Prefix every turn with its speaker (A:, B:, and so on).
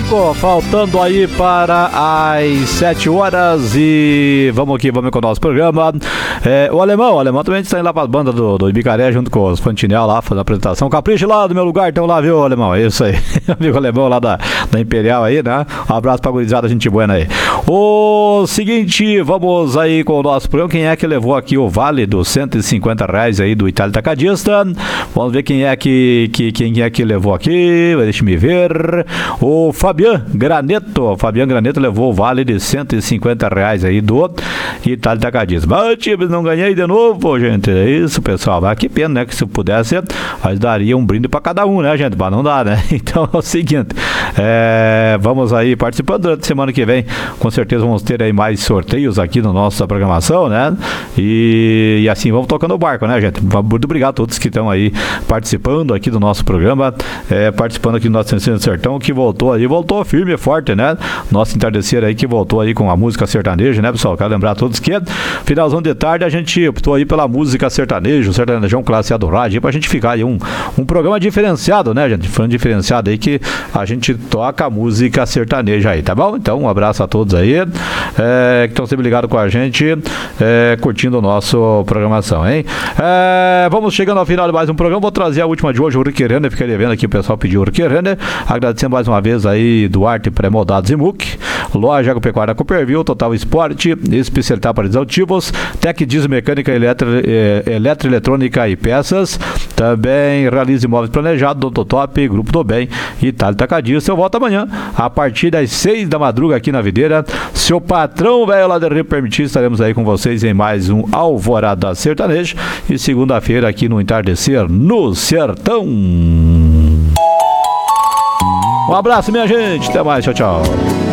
A: 5, faltando aí para as 7 horas e vamos com o nosso programa. O alemão também está indo lá para a banda do Ibicaré junto com os Fantinel lá, fazendo a apresentação. Capricha lá do meu lugar, então lá, viu, alemão? É isso aí. Amigo alemão lá da Imperial aí, né? Um abraço pra gurizada, gente buena aí. O seguinte, vamos aí com o nosso programa. Quem é que levou aqui o vale dos R$150 aí do Itália Atacadista? Vamos ver quem é que levou aqui. Deixa me ver. O Fabian Graneto levou o vale de R$150 aí do Itália Atacadista. Mas não ganhei de novo, gente. É isso, pessoal. Mas que pena, né? Que se pudesse, nós daria um brinde pra cada um, né, gente? Mas não dá, né? Então é o seguinte, vamos aí participando durante a semana que vem. Com certeza vamos ter aí mais sorteios aqui na nossa programação, né? E assim vamos tocando o barco, né, gente? Muito obrigado a todos que estão aí participando aqui do nosso programa, participando aqui do nosso Ensino do Sertão, que voltou firme e forte, né? Nosso entardecer aí que voltou aí com a música sertaneja, né, pessoal? Quero lembrar a todos que finalzão de tarde a gente optou aí pela música sertaneja, o sertanejão classe A do rádio, pra gente ficar aí um programa diferenciado, né, gente? Foi um diferenciado aí que a gente toca a música sertaneja aí, tá bom? Então, um abraço a todos aí, que estão sempre ligados com a gente, curtindo o nosso programação, hein? Vamos chegando ao final de mais um programa, vou trazer a última de hoje, o Urque Renner, fiquei devendo aqui, o pessoal pediu o Urque Renner, agradecendo mais uma vez aí Duarte Pré-Moldados e MUC, Loja Agropecuária Cooperville, Total Esporte, especialidade para exaustivos, Tec Diesel Mecânica, Eletrônica e Peças, também Realize Imóveis Planejados, Dontotop, Grupo do Bem, Itália Atacadista. Eu volto amanhã, a partir das 6 da madruga aqui na Videira. Se o patrão velho lá do Rio permitir, estaremos aí com vocês em mais um Alvorada Sertaneja. E segunda-feira aqui no Entardecer no Sertão. Um abraço, minha gente. Até mais. Tchau, tchau.